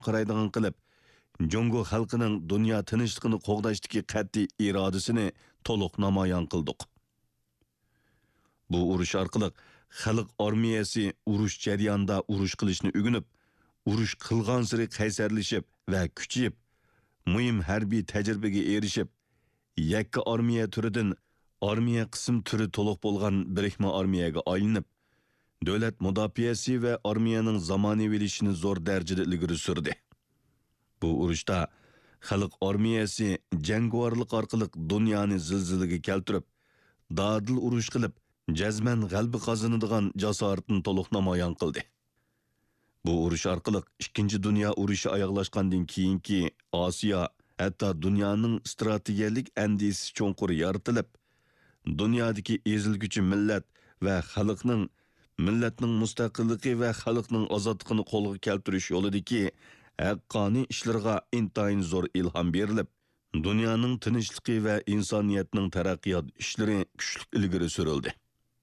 qaraydigan qilib, Jongo xalqining dunyo tinchligini qo'g'dashdagi qat'iy irodasini to'liq namoyon qildik. Bu urush orqali xalq armiyasi urush jarayonida urush qilishni o'rganib, urush qilgan sari qaysarlashib va kuchayib, muhim harbiy tajribaga erishib, yakka armiya turidan armiya qism turi to'liq bo'lgan birikma armiyaga aylanib, davlat mudofaasi va armiyaning zamonaviylashini zo'r darajada ilgari surdi. Bu urushda xalq armiyasi jangovarlik orqali dunyoni zilzilaga keltirib, dadil urush qilib, jazman g'alaba qozonadigan jasoratni to'liq namoyon qildi. Bu urush orqali 2-dunyo urushi oyoqlashgandan keyingi Osiyo, hatto dunyoning strategik andisi cho'nqur yaratilib, dunyodagi ezilguchi millat va millatning mustaqilligi va xalqning ozodligini qo'lga keltirish yo'lidagi haqqoniy ishlarga intayin zo'r ilhom berilib, dunyoning tinchligi va insoniyatning taraqqiyot ishlari kuchli ilgari surildi.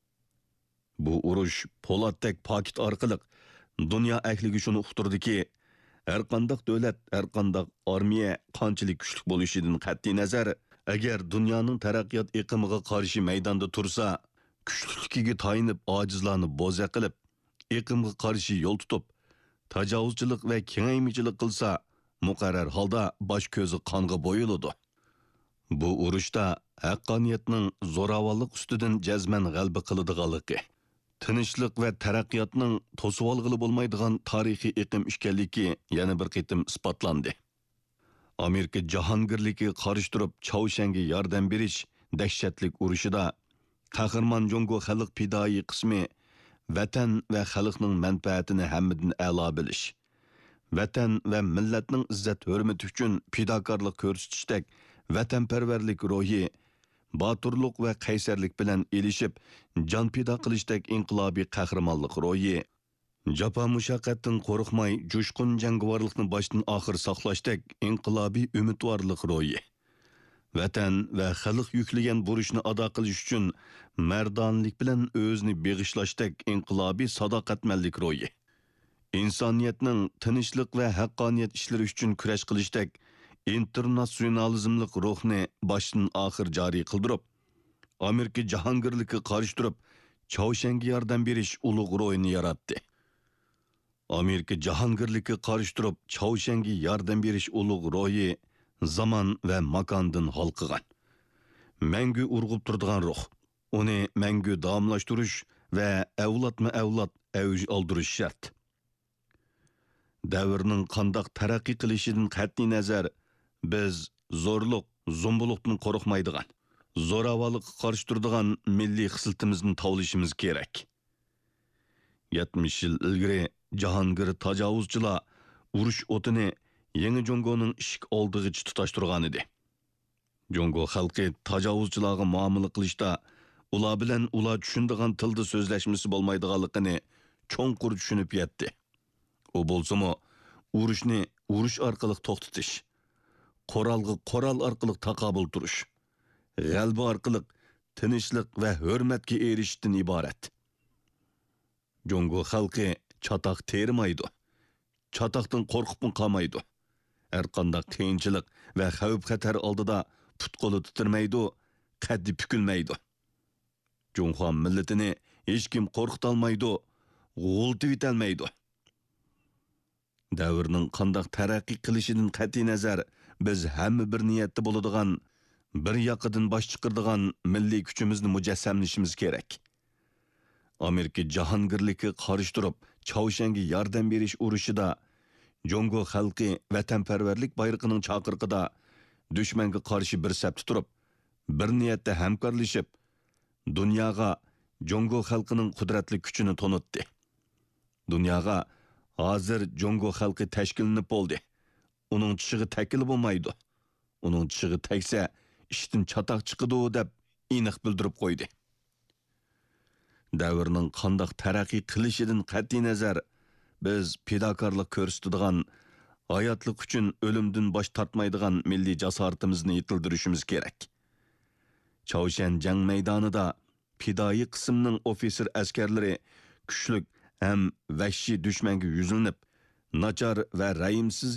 Bu urush Po'latdek paket orqali dunyo ahliga shuni uqtirdiki, har qanday davlat, har qanday armiya qanchalik kuchli bo'lishidan qat'iy nazar, agar dunyoning taraqqiyot iqimiga qarshi maydonda tursa, kuchlikiga tayinib ojizlarni bo'za qilib, iqimga qarshi yo'l tutib, tajovuzchilik va kengaymichilik qilsa, muqarrar holda bosh ko'zi qonga bo'yiladi. Bu urushda haqqoniyatning zo'ravonlik ustidan jazman g'alaba qiladiganligi, tinchlik va taraqqiyotning to'sib olg'ili bo'lmaydigan tarixiy iqim ishkanligi yana bir qitim isbotlandi. Amerika jahongirligiga qarshi turib Chaushanga yordam berish dahshatlik urushida qahramon Jongo xalq pidoi qismi vatan va xalqning manfaatini hammadan a'lo bilish, vatan va millatning izzat hurmati uchun fidokorlik ko'rsatishdek vatanparvarlik ro'yi, boturlik va qaysarlik bilan elishib, jon fido qilishdek inqilobiy qahramonlik ro'yi, jafo mushaqqatdan qo'rqmay jo'shqin jangovarlikni boshdan oxir saqlashdek inqilobiy umidvorlik ro'yi, vatan va xalq yuklagan burchni ado qilish uchun mardonlik bilan o'zini beg'ishlashdek inqilobiy sadoqatmanlik ro'yi, insoniyatning tinchlik va haqqoniyat ishlari uchun kurash qilishdek internasionalizmlik ruhni boshdan oxir joriy qildirib, Amerika jahongirligiga qarshi turib Chaushanga yordam berish ulug' ro'yini yaratdi. Amerika jahongirligiga qarshi turib Chaushanga yordam berish ulug' ro'yi zaman va makondan halqıgan. Mangu urg'ub turadigan ruh. Uni mangu davomlashtirish va avlodma-avlod avj oldirish shart. Davrning qandoq taraqqiy qilishidan qat'iy nazar, biz zo'rlik, zumbuluqdan qo'rqmaydigan, zo'ravonlikqa qarshi turadigan milliy xislitimizni tovlashimiz kerak. 70 yil ilgari Jahongir tajovuzchilar urush o'tini Yangi Jongoning ishik oldig'icha tutashtirgan edi. Jongo xalqi tajovuzchilarga muomala qilishda ular bilan ular tushunadigan tilda so'zlashmasi bo'lmaydiganligini cho'nqur tushunib yetdi. U bo'lsa-mu, urushni urush orqali to'xtatish, qoralga qoral orqali taqobil turish, g'alaba orqali tinchlik va hurmatga erishishdan iborat. Jongo xalqi chatoq termaydi. Chatoqdan qo'rqib qolmaydi. Har qanday qiyinchilik va xavf-xatar oldida put-qo'li titirmaydi, qaddi bukilmaydi. Jonxon millatini hech kim qo'rqitolmaydi, g'ultib etolmaydi. Davrning qanday taraqqiy qilishidan qat'iy nazar, biz hamma bir niyatda bo'ladigan, bir yoqidan bosh chiqiradigan milliy kuchimizni mujassamlashimiz kerak. Amerika jahongirligiga qarshi turib Chaushanga yordam berish urushida Jongo xalqi vatanparvarlik bayrog'ining chaqirig'ida dushmanga qarshi bir safda turib, bir niyatda hamkorlashib, dunyoga Jongo xalqining qudratli kuchini tonutdi. Dunyoga hozir Jongo xalqi tashkillanib bo'ldi. Uning tishig'i takil bo'lmaydi. Uning tishig'i tagsa, ishdan chatoq chiqadi deb aniq bildirib qo'ydi. Davrning qandoq taraqqiy qilishidan qat'iy nazar, biz fidokorlik ko'rsatadigan, hayotlik uchun o'limdan bosh tortmaydigan milliy jasoratimizni yetildirishimiz kerak. Chaoshan jang maydonida fidoi qismning ofitser askarlari kuchlik ham vahshiy dushmanga yuzlanib, nachar va rayimsiz